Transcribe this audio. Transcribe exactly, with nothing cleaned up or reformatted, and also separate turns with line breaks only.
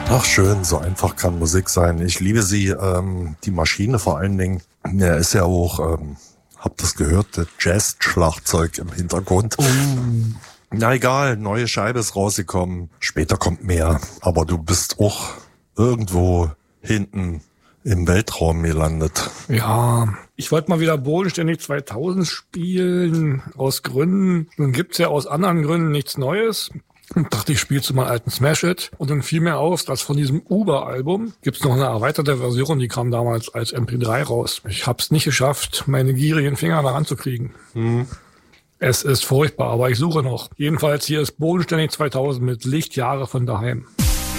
Ach schön, so einfach kann Musik sein. Ich liebe sie, ähm, die Maschine vor allen Dingen. Ja, ist ja auch, ähm, habt das gehört, das Jazz-Schlagzeug im Hintergrund.
Oh.
Na egal, neue Scheibe ist rausgekommen. Später kommt mehr. Aber du bist auch irgendwo hinten im Weltraum gelandet.
Ja, ich wollte mal wieder bodenständig zweitausend spielen, aus Gründen. Nun gibt's ja aus anderen Gründen nichts Neues. Und dachte, ich spiele zu meinem alten Smash It. Und dann fiel mir auf, dass von diesem Uber-Album gibt's noch eine erweiterte Version, die kam damals als M P drei raus. Ich hab's nicht geschafft, meine gierigen Finger da ranzukriegen. Hm. Es ist furchtbar, aber ich suche noch. Jedenfalls hier ist bodenständig zweitausend mit Lichtjahre von daheim.